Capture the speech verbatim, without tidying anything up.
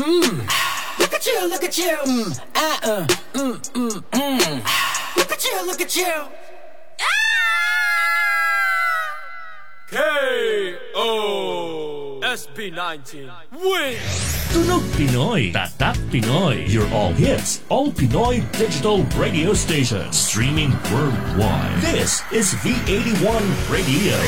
Mm. Look at you, look at you. Mm. Uh, uh. Mm, mm, mm. Look at you, look at you. K O S B nineteen win! Tunog Pinoy, Tatak Pinoy. Your all hits, all Pinoy digital radio station. Streaming worldwide. This is V eighty-one Radio.